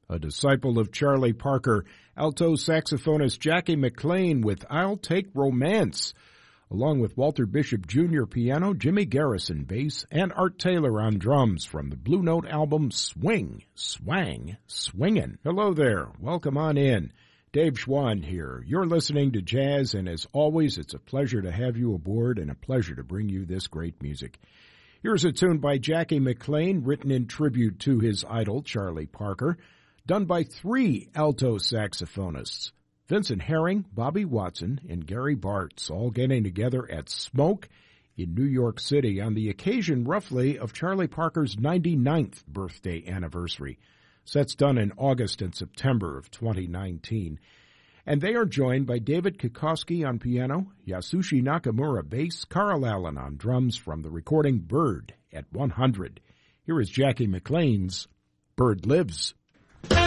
A disciple of Charlie Parker, alto saxophonist Jackie McLean with I'll Take Romance, along with Walter Bishop Jr. piano, Jimmy Garrison bass, and Art Taylor on drums from the Blue Note album Swing, Swang, Swingin'. Hello there. Welcome on in. Dave Schwann here. You're listening to Jazz, and as always, it's a pleasure to have you aboard and a pleasure to bring you this great music. Here's a tune by Jackie McLean, written in tribute to his idol, Charlie Parker, done by three alto saxophonists, Vincent Herring, Bobby Watson, and Gary Bartz, all getting together at Smoke in New York City on the occasion, roughly, of Charlie Parker's 99th birthday anniversary. So that's done in August and September of 2019. And they are joined by David Kikoski on piano, Yasushi Nakamura bass, Carl Allen on drums from the recording Bird at 100. Here is Jackie McLean's Bird Lives.